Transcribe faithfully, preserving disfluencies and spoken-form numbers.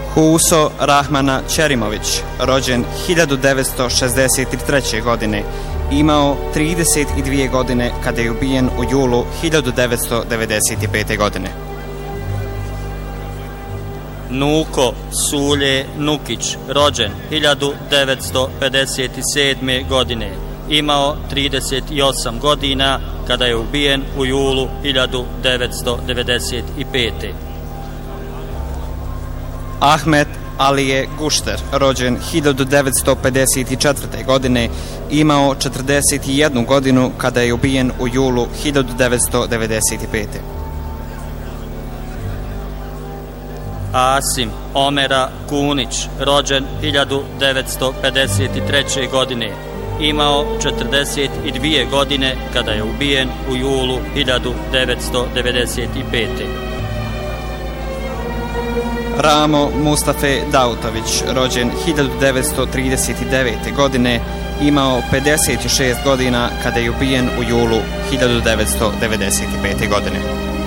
Huso Rahmana Ćerimović, rođen hiljadu devetsto šezdeset treće. godine, imao trideset dvije godine kada je ubijen u julu hiljadu devetsto devedeset pete. godine. Nuko Sulje Nukić, rođen hiljadu devetsto pedeset sedme. godine, imao trideset osam godina kada je ubijen u julu hiljadu devetsto devedeset pete. Ahmet Alije Gušter, rođen hiljadu devetsto pedeset četvrte. godine, imao četrdeset jednu godinu kada je ubijen u julu hiljadu devetsto devedeset pete. Asim Omera Kunić, rođen hiljadu devetsto pedeset treće. godine, imao četrdeset dvije godine kada je ubijen u julu hiljadu devetsto devedeset pete. Ramo Mustafe Dautović, rođen hiljadu devetsto trideset devete. godine, imao pedeset šest godina kada je ubijen u julu hiljadu devetsto devedeset pete. godine.